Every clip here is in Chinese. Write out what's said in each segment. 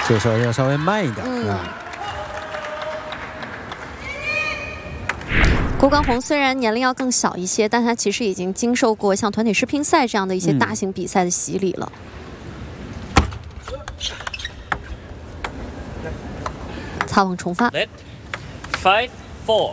这时候要稍微慢一点啊。 郭冠宏虽然年龄要更小一些，但他其实已经经受过像团体世乒赛这样的一些大型比赛的洗礼了。擦网重发。 5-4。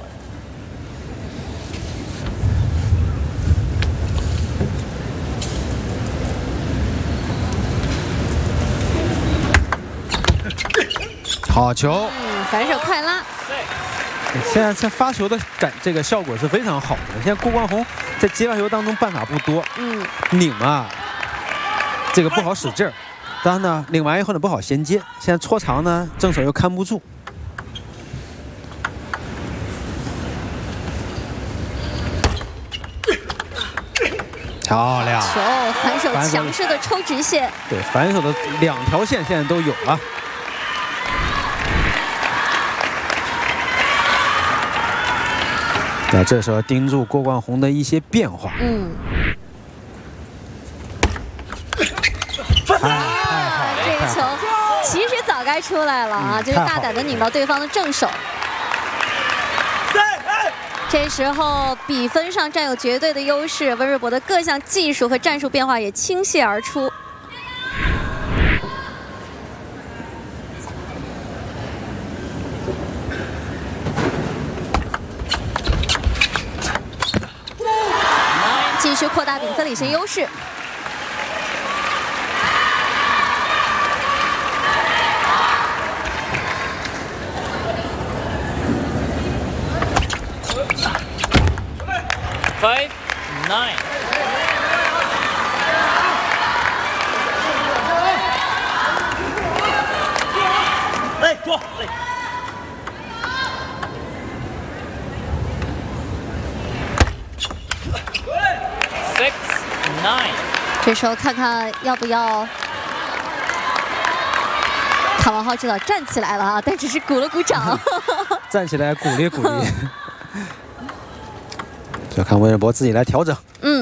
好球！ 反手快拉。 现在这发球的这个效果是非常好的。现在郭冠宏在接发球当中办法不多，拧啊，这个不好使劲儿。当然呢，拧完以后呢不好衔接。现在搓长呢，正手又看不住。漂亮！ 球反手强势的抽直线。 对，反手的2条线现在都有了。 那这时候盯住郭冠宏的一些变化。太好了！ 这个球其实早该出来了啊，就是大胆的拧到对方的正手。这时候比分上占有绝对的优势，温瑞博的各项技术和战术变化也倾泻而出。 继续扩大比分领先优势。 5-9。来，过来。 6-9。 这时候看看要不要唐王浩指导站起来了啊，但只是鼓了鼓掌。 站起来鼓励鼓励。就看温瑞博自己来调整。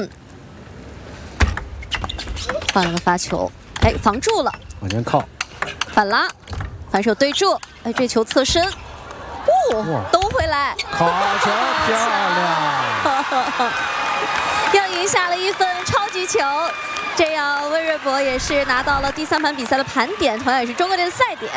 换了个发球，哎，防住了， 往前靠， 反拉，反手对住，哎，这球侧身，兜回来， 好球，漂亮！ 又赢下了1分，超级球。这样温瑞博也是拿到了第3盘比赛的盘点，同样也是中国队的赛点。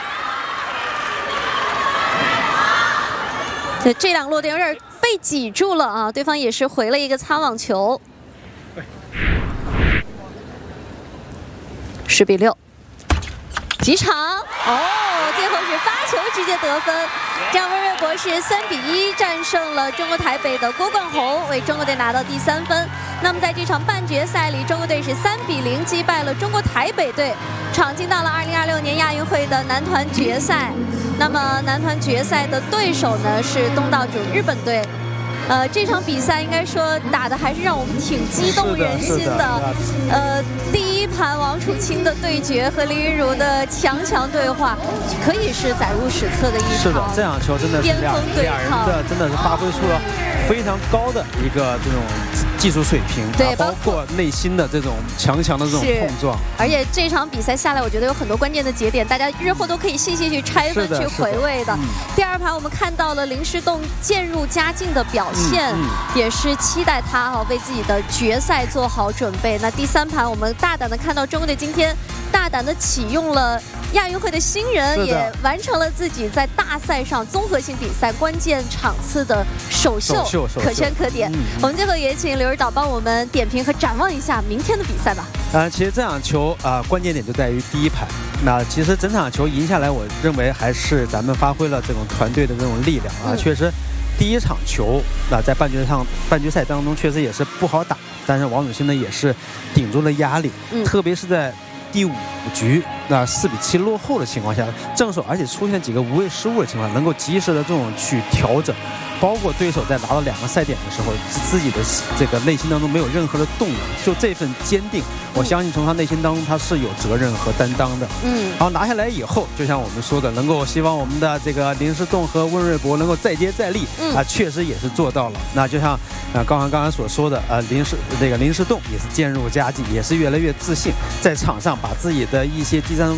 这两落点有点被挤住了啊，对方也是回了一个擦网球。10比6，几场哦，最后是发球直接得分，这样温瑞博是3比1战胜了中国台北的郭冠宏，为中国队拿到第3分。那么在这场半决赛里，中国队是3比0击败了中国台北队，闯进到了2026年亚运会的男团决赛。那么男团决赛的对手呢是东道主日本队。这场比赛应该说打的还是让我们挺激动人心的。第1盘王楚钦的对决和林昀儒的强对话，可以是载入史册的一场。 是的，这场球真的是俩人的真的是发挥出了非常高的一个这种技术水平， 对， 包括内心的这种强的这种碰撞。 而且这场比赛下来，我觉得有很多关键的节点，大家日后都可以细细去拆分去回味的。第2盘我们看到了林诗栋渐入佳境的表现，也是期待他为自己的决赛做好准备。那第3盘我们大胆的看到中国队今天大胆的启用了亚运会的新人，也完成了自己在大赛上综合性比赛关键场次的首秀，可圈可点。我们最后也请刘指导帮我们点评和展望一下明天的比赛吧。 其实这场球关键点就在于第1盘。那其实整场球赢下来，我认为还是咱们发挥了这种团队的这种力量啊，确实。第1场球，在半决赛当中确实也是不好打，但是王楚钦呢也是顶住了压力，特别是在第5局4比7落后的情况下，正手而且出现几个无谓失误的情况，能够及时的这种去调整，包括对手在拿到2个赛点的时候，自己的这个内心当中没有任何的动摇，就这份坚定，我相信从他内心当中他是有责任和担当的。然后拿下来以后，就像我们说的，能够希望我们的这个林诗栋和温瑞博能够再接再厉，确实也是做到了。那就像刚才所说的，林诗栋也是渐入佳境，也是越来越自信，在场上把自己的一些技战术